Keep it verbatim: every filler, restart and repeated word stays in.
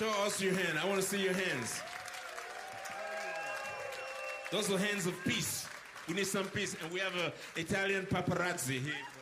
Show us your hand. I want to see your hands. Those are hands of peace. We need some peace. And we have an Italian paparazzi here.